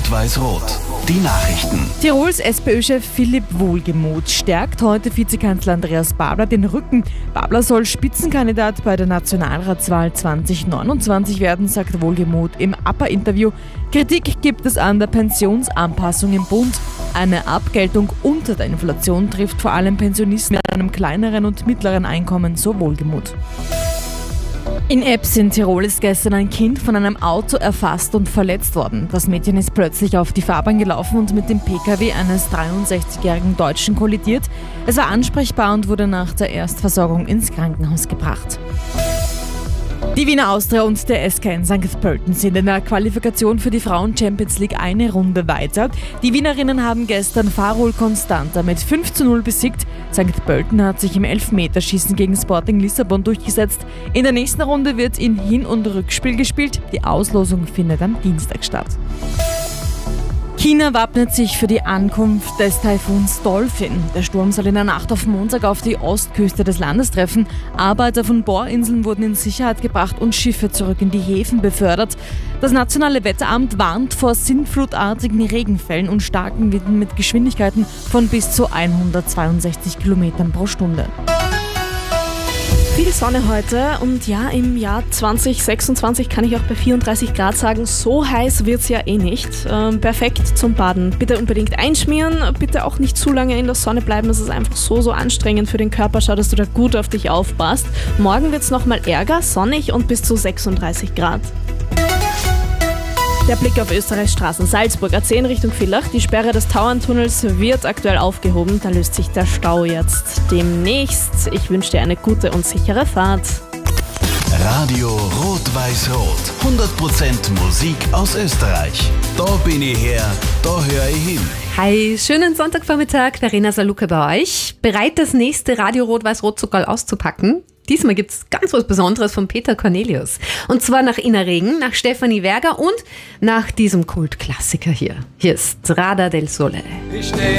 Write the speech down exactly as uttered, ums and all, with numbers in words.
Rot-Weiß-Rot. Die Nachrichten. Tirols SPÖ-Chef Philipp Wohlgemuth stärkt heute Vizekanzler Andreas Babler den Rücken. Babler soll Spitzenkandidat bei der Nationalratswahl zwanzig neunundzwanzig werden, sagt Wohlgemuth im A P A-Interview. Kritik gibt es an der Pensionsanpassung im Bund. Eine Abgeltung unter der Inflation trifft vor allem Pensionisten mit einem kleineren und mittleren Einkommen, so Wohlgemuth. In Ebbs in Tirol ist gestern ein Kind von einem Auto erfasst und verletzt worden. Das Mädchen ist plötzlich auf die Fahrbahn gelaufen und mit dem P K W eines dreiundsechzigjährigen Deutschen kollidiert. Es war ansprechbar und wurde nach der Erstversorgung ins Krankenhaus gebracht. Die Wiener Austria und der S K in Sankt Pölten sind in der Qualifikation für die Frauen-Champions League eine Runde weiter. Die Wienerinnen haben gestern Farol Constanta mit fünf zu null besiegt. Sankt Pölten hat sich im Elfmeterschießen gegen Sporting Lissabon durchgesetzt. In der nächsten Runde wird in Hin- und Rückspiel gespielt. Die Auslosung findet am Dienstag statt. China wappnet sich für die Ankunft des Taifuns Dolphin. Der Sturm soll in der Nacht auf Montag auf die Ostküste des Landes treffen. Arbeiter von Bohrinseln wurden in Sicherheit gebracht und Schiffe zurück in die Häfen befördert. Das Nationale Wetteramt warnt vor sintflutartigen Regenfällen und starken Winden mit Geschwindigkeiten von bis zu hundertzweiundsechzig Kilometern pro Stunde. Viel Sonne heute und ja, im Jahr zwanzig sechsundzwanzig kann ich auch bei vierunddreißig Grad sagen, so heiß wird es ja eh nicht. Ähm, perfekt zum Baden. Bitte unbedingt einschmieren, bitte auch nicht zu lange in der Sonne bleiben. Es ist einfach so, so anstrengend für den Körper. Schau, dass du da gut auf dich aufpasst. Morgen wird es nochmal ärger, sonnig und bis zu sechsunddreißig Grad. Der Blick auf Österreichs Straßen. Salzburg, A zehn Richtung Villach. Die Sperre des Tauerntunnels wird aktuell aufgehoben. Da löst sich der Stau jetzt demnächst. Ich wünsche dir eine gute und sichere Fahrt. Radio Rot-Weiß-Rot. hundert Prozent Musik aus Österreich. Da bin ich her, da höre ich hin. Hi, schönen Sonntagvormittag. Verena Saluke bei euch. Bereit, das nächste Radio Rot-Weiß-Rot-Zuckerl auszupacken? Diesmal gibt es ganz was Besonderes von Peter Cornelius. Und zwar nach Innerregen, nach Stefanie Werger und nach diesem Kultklassiker hier. Hier ist Strada del Sole.